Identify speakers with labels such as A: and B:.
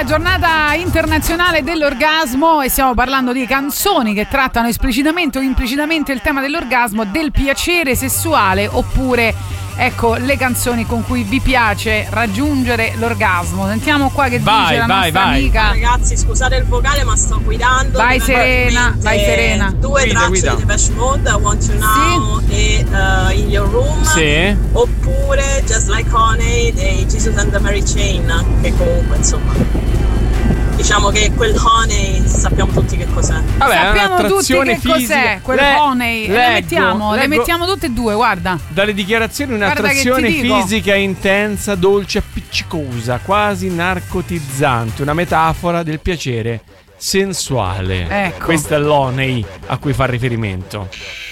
A: giornata internazionale dell'orgasmo e stiamo parlando di canzoni che trattano esplicitamente o implicitamente il tema dell'orgasmo, del piacere sessuale, oppure ecco le canzoni con cui vi piace raggiungere l'orgasmo. Sentiamo qua che dice la nostra amica.
B: Ragazzi, scusate il vocale, ma sto guidando.
A: Vai Serena, vai Serena.
B: Due tracce di Depeche Mode, I Want You Now e In Your Room.
C: Sì.
B: Oppure Just Like Honey dei Jesus and the Mary Chain, che comunque insomma, diciamo che quel honey sappiamo tutti che cos'è.
C: Vabbè,
A: sappiamo tutti che
C: fisica.
A: cos'è quel honey. Le mettiamo tutte e due, guarda.
C: Dalle dichiarazioni un'attrazione fisica intensa, dolce, appiccicosa, quasi narcotizzante, una metafora del piacere sensuale.
A: Ecco.
C: Questo è l'honey a cui fa riferimento.